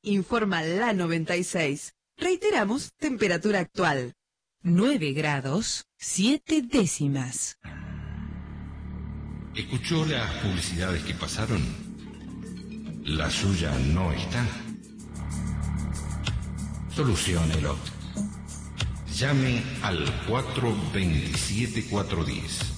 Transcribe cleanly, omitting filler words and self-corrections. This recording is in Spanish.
informa la 96. Reiteramos, temperatura actual. 9 grados, 7 décimas. ¿Escuchó las publicidades que pasaron? La suya no está. Soluciónelo. Llame al 427-410.